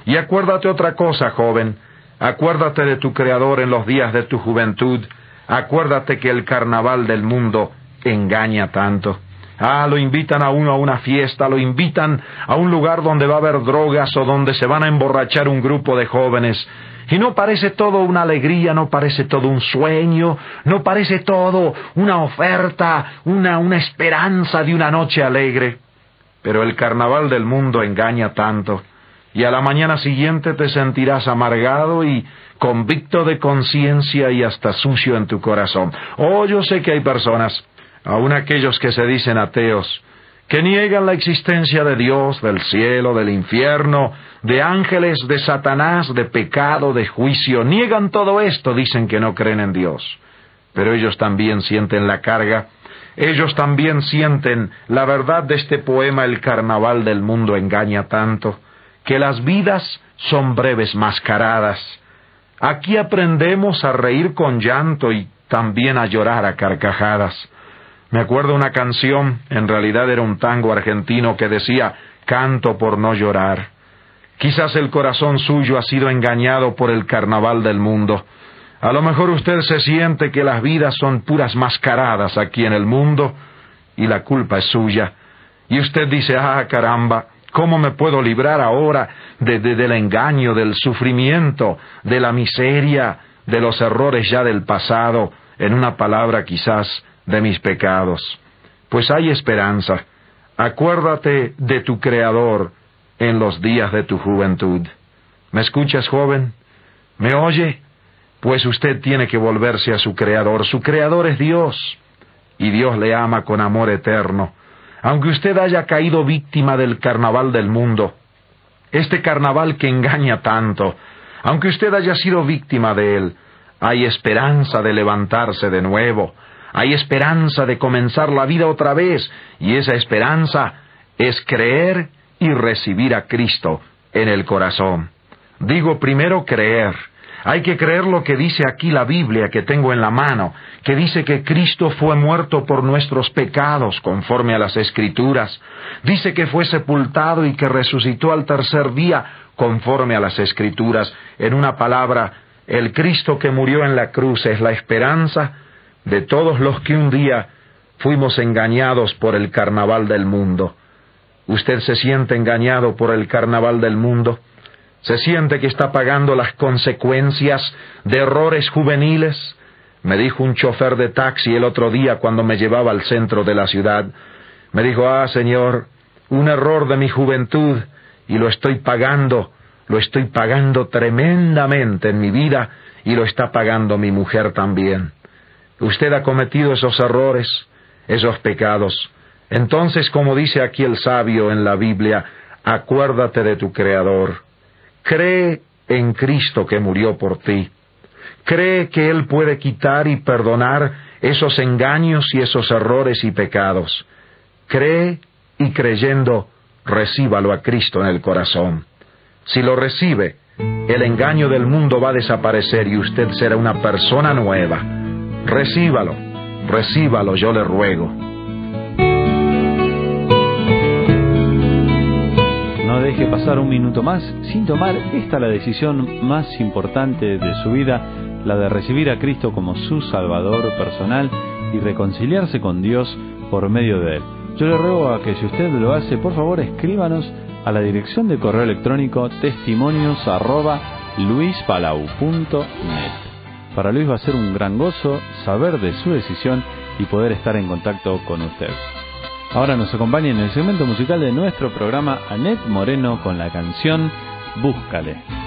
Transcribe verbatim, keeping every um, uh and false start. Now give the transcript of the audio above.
Y acuérdate otra cosa, joven. Acuérdate de tu Creador en los días de tu juventud. Acuérdate que el carnaval del mundo engaña tanto. Ah, lo invitan a uno a una fiesta, lo invitan a un lugar donde va a haber drogas o donde se van a emborrachar un grupo de jóvenes. Y no parece todo una alegría, no parece todo un sueño, no parece todo una oferta, una, una esperanza de una noche alegre. Pero el carnaval del mundo engaña tanto, y a la mañana siguiente te sentirás amargado y convicto de conciencia y hasta sucio en tu corazón. Oh, yo sé que hay personas, aun aquellos que se dicen ateos, que niegan la existencia de Dios, del cielo, del infierno, de ángeles, de Satanás, de pecado, de juicio. Niegan todo esto, dicen que no creen en Dios. Pero ellos también sienten la carga, ellos también sienten la verdad de este poema, el carnaval del mundo engaña tanto, que las vidas son breves mascaradas. Aquí aprendemos a reír con llanto y también a llorar a carcajadas. Me acuerdo una canción, en realidad era un tango argentino que decía, canto por no llorar. Quizás el corazón suyo ha sido engañado por el carnaval del mundo. A lo mejor usted se siente que las vidas son puras mascaradas aquí en el mundo y la culpa es suya. Y usted dice, ah, caramba, ¿cómo me puedo librar ahora de, de, del engaño, del sufrimiento, de la miseria, de los errores ya del pasado, en una palabra quizás, de mis pecados? Pues hay esperanza. Acuérdate de tu Creador en los días de tu juventud. ¿Me escuchas, joven? ¿Me oye? Pues usted tiene que volverse a su Creador. Su Creador es Dios, y Dios le ama con amor eterno. Aunque usted haya caído víctima del carnaval del mundo, este carnaval que engaña tanto, aunque usted haya sido víctima de él, hay esperanza de levantarse de nuevo. Hay esperanza de comenzar la vida otra vez, y esa esperanza es creer y recibir a Cristo en el corazón. Digo primero creer. Hay que creer lo que dice aquí la Biblia que tengo en la mano, que dice que Cristo fue muerto por nuestros pecados conforme a las Escrituras. Dice que fue sepultado y que resucitó al tercer día conforme a las Escrituras. En una palabra, el Cristo que murió en la cruz es la esperanza de todos los que un día fuimos engañados por el carnaval del mundo. ¿Usted se siente engañado por el carnaval del mundo? ¿Se siente que está pagando las consecuencias de errores juveniles? Me dijo un chofer de taxi el otro día cuando me llevaba al centro de la ciudad. Me dijo, ah, señor, un error de mi juventud, y lo estoy pagando, lo estoy pagando tremendamente en mi vida, y lo está pagando mi mujer también. Usted ha cometido esos errores, esos pecados. Entonces, como dice aquí el sabio en la Biblia, acuérdate de tu Creador. Cree en Cristo que murió por ti. Cree que Él puede quitar y perdonar esos engaños y esos errores y pecados. Cree y creyendo, recíbalo a Cristo en el corazón. Si lo recibe, el engaño del mundo va a desaparecer y usted será una persona nueva. Recíbalo, recíbalo, yo le ruego. No deje pasar un minuto más sin tomar esta la decisión más importante de su vida, la de recibir a Cristo como su Salvador personal y reconciliarse con Dios por medio de Él. Yo le ruego a que si usted lo hace, por favor escríbanos a la dirección de correo electrónico testimonios arroba luispalau punto net. Para Luis va a ser un gran gozo saber de su decisión y poder estar en contacto con usted. Ahora nos acompaña en el segmento musical de nuestro programa Anet Moreno con la canción Búscale.